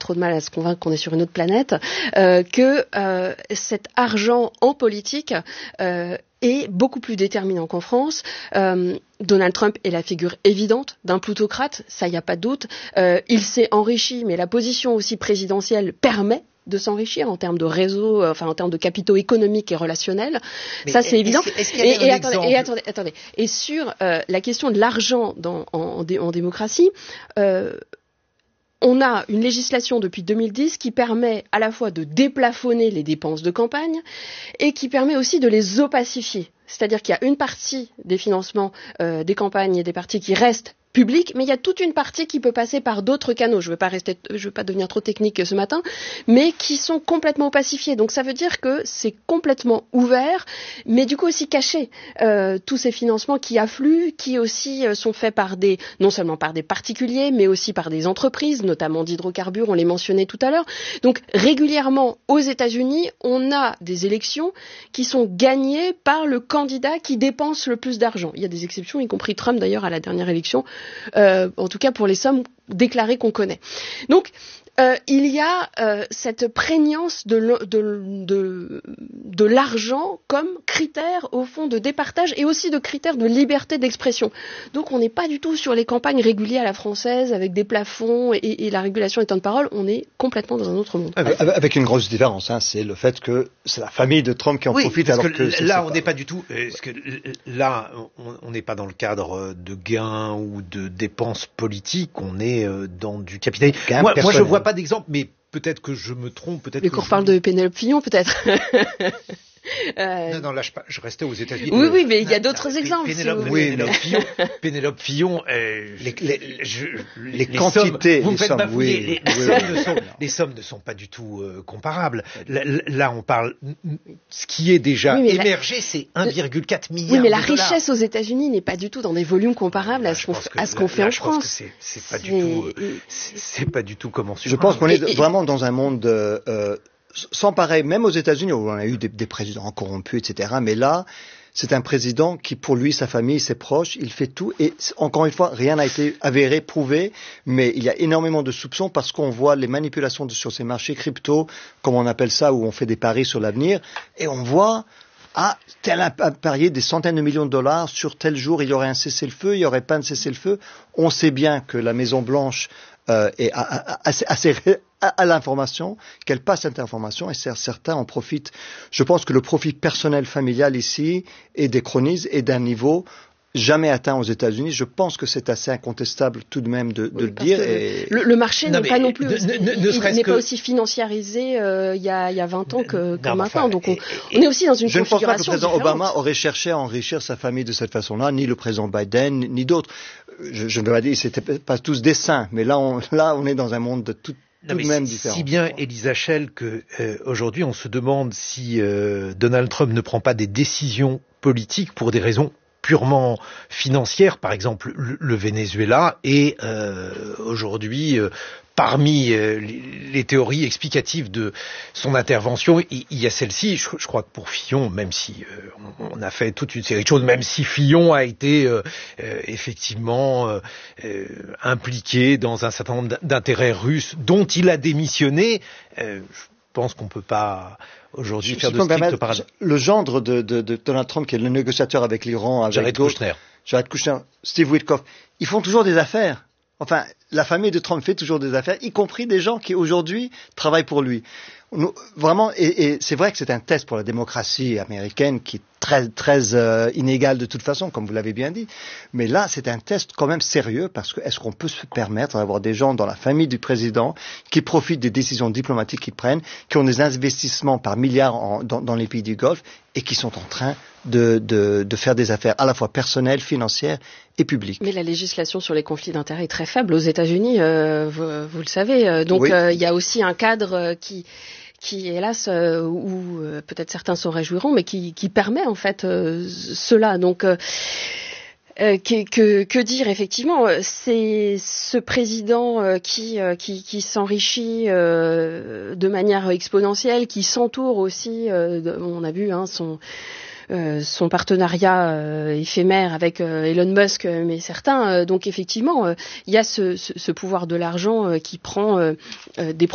trop de mal à se convaincre qu'on est sur une autre planète, que cet argent en politique est beaucoup plus déterminant qu'en France. Donald Trump est la figure évidente d'un plutocrate, ça y a pas de doute. Il s'est enrichi, mais la position aussi présidentielle permet de s'enrichir en termes de réseau, en termes de capitaux économiques et relationnels. Mais ça, c'est évident. Attendez. Et sur la question de l'argent en démocratie, on a une législation depuis 2010 qui permet à la fois de déplafonner les dépenses de campagne et qui permet aussi de les opacifier. C'est-à-dire qu'il y a une partie des financements des campagnes et des partis qui restent public, mais il y a toute une partie qui peut passer par d'autres canaux. Je veux pas devenir trop technique ce matin, mais qui sont complètement opacifiés. Donc ça veut dire que c'est complètement ouvert, mais du coup aussi caché. Tous ces financements qui affluent, qui aussi sont faits non seulement par des particuliers, mais aussi par des entreprises, notamment d'hydrocarbures, on les mentionnait tout à l'heure. Donc régulièrement aux États-Unis, on a des élections qui sont gagnées par le candidat qui dépense le plus d'argent. Il y a des exceptions, y compris Trump d'ailleurs à la dernière élection. En tout cas pour les sommes déclarées qu'on connaît. Donc il y a cette prégnance de l'argent comme critère au fond de départage et aussi de critère de liberté d'expression. Donc on n'est pas du tout sur les campagnes régulières à la française avec des plafonds et la régulation des temps de parole, on est complètement dans un autre monde. Avec une grosse différence, c'est le fait que c'est la famille de Trump qui en profite. Alors que là on n'est pas du tout, là on n'est pas dans le cadre de gains ou de dépenses politiques, on est dans du capitalisme. Moi je vois pas d'exemple, mais peut-être que je me trompe, Mais qu'on reparle de Pénélope Fillon, peut-être. Non, là, je restais aux États-Unis. Oui, mais il y a d'autres exemples. Pénélope Fillon, les quantités, vous me faites bafouiller. Les sommes ne sont pas du tout comparables. Là, on parle, ce qui est déjà émergé, c'est 1,4 milliard. Oui, mais la richesse aux États-Unis n'est pas du tout dans des volumes comparables à ce qu'on fait en France. C'est pas du tout comment. Je pense qu'on est vraiment dans un monde sans pareil, même aux États-Unis où on a eu des présidents corrompus, etc. Mais là, c'est un président qui, pour lui, sa famille, ses proches, il fait tout. Et encore une fois, rien n'a été avéré, prouvé, mais il y a énormément de soupçons parce qu'on voit les manipulations sur ces marchés crypto, comme on appelle ça, où on fait des paris sur l'avenir, et on voit tel a parié des centaines de millions de dollars sur tel jour, il y aurait un cessez-le-feu, il n'y aurait pas un cessez-le-feu. On sait bien que la Maison-Blanche est assez à l'information, qu'elle passe cette information et certains en profitent. Je pense que le profit personnel familial ici est déchronisé et d'un niveau jamais atteint aux États-Unis. Je pense que c'est assez incontestable tout de même de le dire. Le marché n'est pas non plus pas aussi financiarisé il y a 20 ans que maintenant. Donc on est aussi dans une configuration. Je ne pense pas que le président différente. Obama aurait cherché à enrichir sa famille de cette façon-là, ni le président Biden, ni d'autres. Je ne veux pas dire que c'était pas tous des saints, mais là on est dans un monde de tout de même différent. Si bien, Elisa Schell, que aujourd'hui on se demande si Donald Trump ne prend pas des décisions politiques pour des raisons purement financières. Par exemple, le Venezuela est aujourd'hui parmi les théories explicatives de son intervention. Il y a celle-ci, je crois que pour Fillon, même si on a fait toute une série de choses, même si Fillon a été effectivement impliqué dans un certain nombre d'intérêts russes dont il a démissionné, je pense qu'on peut pas aujourd'hui faire de strict parallèle. Le gendre de Donald Trump, qui est le négociateur avec l'Iran, avec Jared Kushner, Steve Witkoff, ils font toujours des affaires. Enfin, la famille de Trump fait toujours des affaires, y compris des gens qui aujourd'hui travaillent pour lui. Vraiment, et c'est vrai que c'est un test pour la démocratie américaine qui est très inégale de toute façon, comme vous l'avez bien dit. Mais là, c'est un test quand même sérieux parce que est-ce qu'on peut se permettre d'avoir des gens dans la famille du président qui profitent des décisions diplomatiques qu'ils prennent, qui ont des investissements par milliards dans les pays du Golfe et qui sont en train de faire des affaires à la fois personnelles, financières et publiques. Mais la législation sur les conflits d'intérêts est très faible aux États-Unis, vous le savez. Donc il y a aussi un cadre qui hélas où peut-être certains s'en réjouiront, mais qui permet en fait cela. Donc que dire effectivement, c'est ce président qui s'enrichit de manière exponentielle, qui s'entoure aussi, on a vu son partenariat éphémère avec Elon Musk, mais certains. Donc effectivement, il y a ce pouvoir de l'argent qui prend des